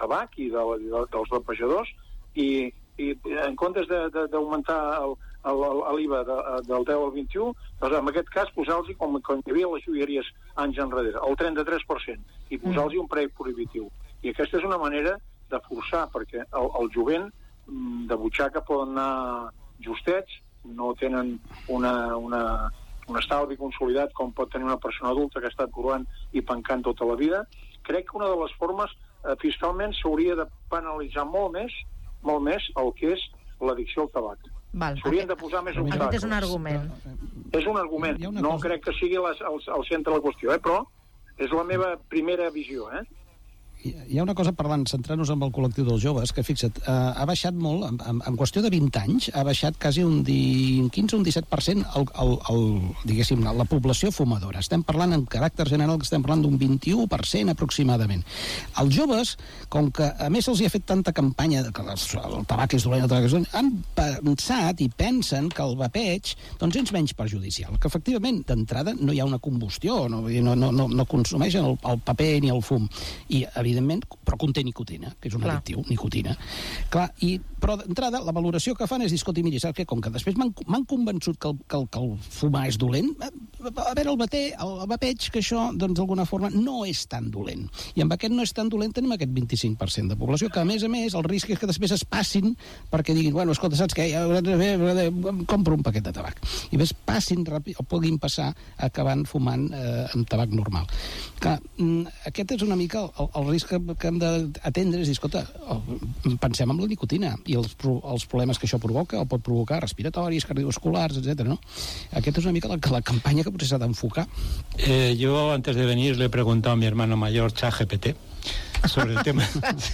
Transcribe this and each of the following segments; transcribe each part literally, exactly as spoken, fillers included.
tabac i de, de, dels vapejadors, i, i en comptes d'augmentar el, el, el, l'I V A de, del deu al vint-i-u, doncs en aquest cas posar-los, com, com hi havia les joieries anys enrere, el trenta-tres per cent, i posar-los un preu prohibitiu. I aquesta és una manera de forçar, perquè el, el jovent de butxaca poden anar justets, no tenen una, una, un estalvi consolidat com pot tenir una persona adulta que ha estat curant i pencant tota la vida. Crec que una de les formes eh, fiscalment s'hauria de penalitzar molt més molt més el que és l'addicció al tabac. Val, s'haurien de posar més obstacles. Aquest és un argument. És un argument. No cosa... crec que sigui les, el, el centre de la qüestió, eh? Però és la meva primera visió, eh? Hi ha una cosa, parlant, centrant-nos en el col·lectiu dels joves, que fixa't, eh, ha baixat molt, en, en, en qüestió de vint anys, ha baixat quasi un quinze o un disset per cent el, el, el, diguéssim, la població fumadora. Estem parlant en caràcter general, que estem parlant d'un vint-i-u per cent aproximadament. Els joves, com que a més se'ls hi ha fet tanta campanya que el, el tabac és dolent, el tabac és dolent, han pensat i pensen que el vapeig doncs és menys perjudicial, que efectivament d'entrada no hi ha una combustió, no, no, no, no, no consumeixen el, el paper ni el fum, i evidentment, però conté nicotina, que és un Clar. addictiu, nicotina. Clar, i, però d'entrada la valoració que fan és dir, escolti, miri, saps què? Com que després m'han convençut que el, que, el, que el fumar és dolent, a, a veure, el, bate, el, el vapeig, que això, doncs, d'alguna forma, no és tan dolent. I amb aquest no és tan dolent tenim aquest vint-i-cinc per cent de població, que a més a més el risc és que després es passin perquè diguin, bueno, escolta, saps què? Ja, compro un paquet de tabac. I ves passin ràpid, o puguin passar acabant fumant eh, amb tabac normal. Clar, aquest és una mica el, el risc que, que hem d'atendre, és dir, escolta, pensem en la nicotina i els, els problemes que això provoca, o pot provocar respiratoris, cardiovasculars, etcétera, ¿no? Aquesta és una mica la, la campanya que potser s'ha d'enfocar. Eh, yo antes de venir le he preguntado a mi hermano mayor, ChatGPT, sobre el tema.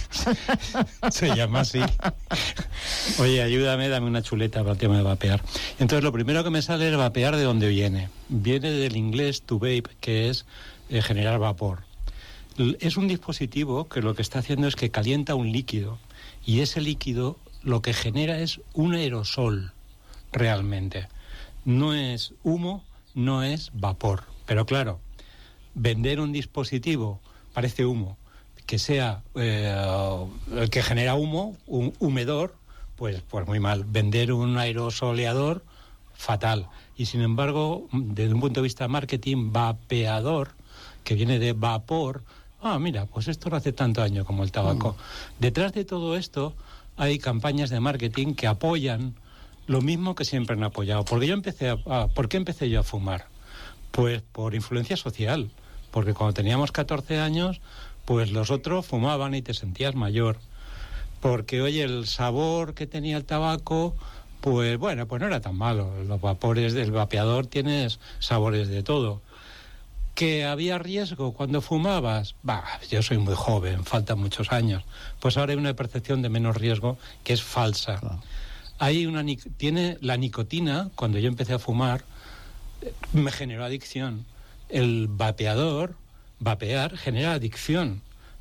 Se llama así. Oye, ayúdame, dame una chuleta para el tema de vapear. Entonces, lo primero que me sale es vapear. ¿De dónde viene? Viene del inglés to vape, que es eh, generar vapor. Es un dispositivo que lo que está haciendo es que calienta un líquido, y ese líquido lo que genera es un aerosol, realmente. No es humo, no es vapor. Pero claro, vender un dispositivo, parece humo, que sea eh, el que genera humo, un humedor, pues, pues muy mal. Vender un aerosoleador, fatal. Y sin embargo, desde un punto de vista de marketing, vapeador, que viene de vapor, ah, mira, pues esto no hace tanto daño como el tabaco. Mm. Detrás de todo esto hay campañas de marketing que apoyan lo mismo que siempre han apoyado. Porque yo empecé a, a, ¿por qué empecé yo a fumar? Pues por influencia social. Porque cuando teníamos catorce años, pues los otros fumaban y te sentías mayor. Porque, oye, el sabor que tenía el tabaco, pues bueno, pues no era tan malo. Los vapores del vapeador tienes sabores de todo. ¿Que había riesgo cuando fumabas? Bah, yo soy muy joven, faltan muchos años. Pues ahora hay una percepción de menos riesgo que es falsa. Claro. Hay una, tiene la nicotina, cuando yo empecé a fumar, me generó adicción. El vapeador, vapear, genera adicción.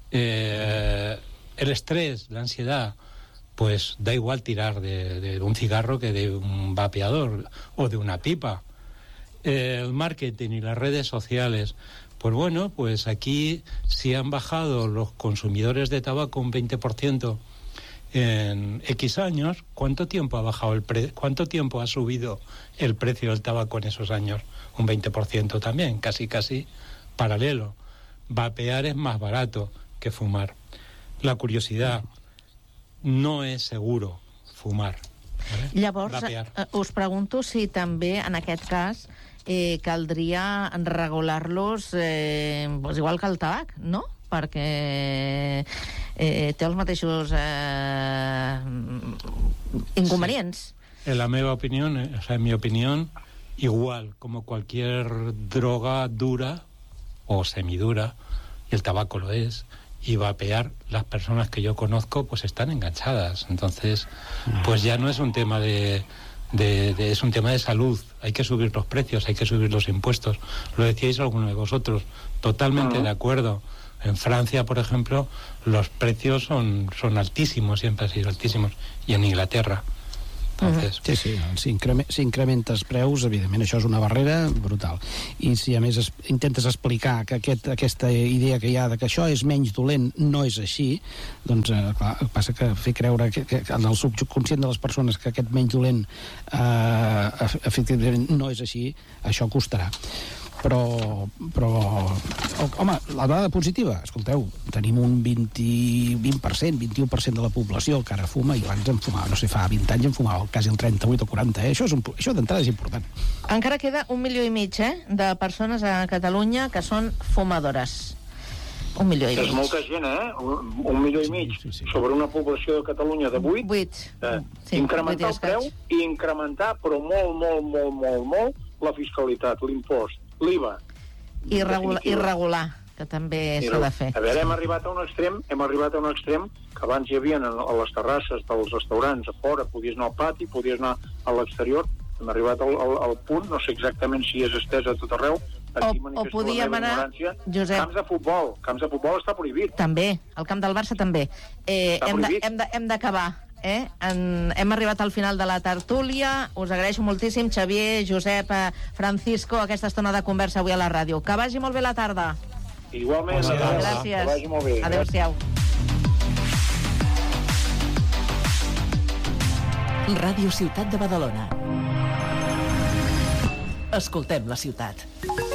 Eh, el estrés, la ansiedad, pues da igual tirar de, de un cigarro que de un vapeador o de una pipa. El marketing y las redes sociales, pues bueno, pues aquí si han bajado los consumidores de tabaco un veinte por ciento en X años, ¿cuánto tiempo ha bajado el pre- cuánto tiempo ha subido el precio del tabaco en esos años? Un veinte por ciento también, casi casi paralelo. Vapear es más barato que fumar. La curiosidad, no es seguro fumar. Vale? Llavors, eh, us pregunto si també en aquest cas eh, caldria regular-los eh, pues igual que el tabac, no? Perquè eh, té els mateixos eh, inconvenients. Sí. En la meva opinió, o sea, en mi opinión, igual como cualquier droga dura o semidura, y el tabaco lo es, y vapear, las personas que yo conozco pues están enganchadas. Entonces, pues ya no es un tema de, de, de es un tema de salud. Hay que subir los precios, hay que subir los impuestos. Lo decíais alguno de vosotros, totalmente uh-huh. de acuerdo. En Francia, por ejemplo, los precios son, son altísimos, siempre han sido altísimos, y en Inglaterra. Entonces, Sí, sí, si, increme, si incrementes preus, evidentment, això és una barrera brutal. I si, a més, es, intentes explicar que aquest, aquesta idea que hi ha de que això és menys dolent no és així, doncs, eh, clar, passa que fer creure que, que en el subconscient de les persones que aquest menys dolent eh, efectivament no és així, això costarà. Però, però home, la dada positiva, escolteu, tenim un vint, vint per cent, vint-i-u per cent de la població que ara fuma, i abans en fumava, no sé, fa vint anys en fumava quasi el trenta-vuit o quaranta, eh? Això, és un, això d'entrada és important. Encara queda un milió i mig, eh, de persones a Catalunya que són fumadores. Un milió i mig. És molta gent, eh? Un, un milió i mig sí, sí, sí. sobre una població de Catalunya de vuit. Vuit. Eh, Sí, incrementar vuit i el preu escaig. i incrementar, però molt, molt, molt, molt, molt, la fiscalitat, l'impost, l'I V A. I regular, i regular, que també s'ha de fer. A veure, hem arribat a un extrem, hem arribat a un extrem que abans hi havia a les terrasses dels restaurants a fora, podies anar al pati, podies anar a l'exterior, hem arribat al, al, al punt, no sé exactament si és estès a tot arreu, aquí O- o podíem anar, Josep. Camps de futbol, camps de futbol està prohibit. També, el camp del Barça també. Eh, Està hem de- prohibit. hem de- hem d'acabar. Eh? En, hem arribat al final de la tertúlia. Us agraeixo moltíssim, Xavier, Josep, eh, Francisco, aquesta estona de conversa avui a la ràdio. Que vagi molt bé la tarda. Igualment, Bona adéu. tarda. Que Gràcies. vagi molt bé. Adéu-siau. Ràdio Ciutat de Badalona. Escoltem la ciutat.